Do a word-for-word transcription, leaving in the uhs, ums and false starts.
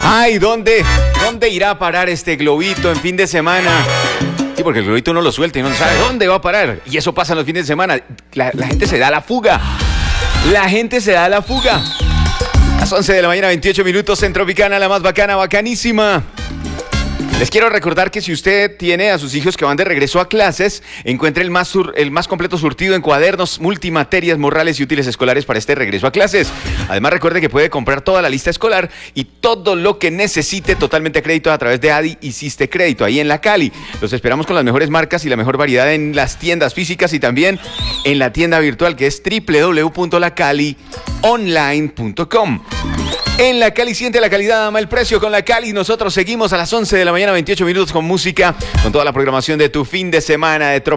Ay, ¿dónde, ¿dónde irá a parar este globito en fin de semana? Sí, porque el globito uno lo suelta y no sabe dónde va a parar. Y eso pasa en los fines de semana. La, la gente se da la fuga. La gente se da la fuga. Las once de la mañana, veintiocho minutos, en Tropicana, la más bacana, bacanísima. Les quiero recordar que si usted tiene a sus hijos que van de regreso a clases, encuentre el más, sur, el más completo surtido en cuadernos, multimaterias, morrales y útiles escolares para este regreso a clases. Además, recuerde que puede comprar toda la lista escolar y todo lo que necesite totalmente a crédito a través de Adi y Siste Crédito, ahí en La Cali. Los esperamos con las mejores marcas y la mejor variedad en las tiendas físicas y también en la tienda virtual que es doble u doble u doble u punto la cali online punto com. En La Cali siente la calidad, ama el precio con La Cali. Nosotros seguimos a las once de la mañana, veintiocho minutos con música, con toda la programación de tu fin de semana de Tropical.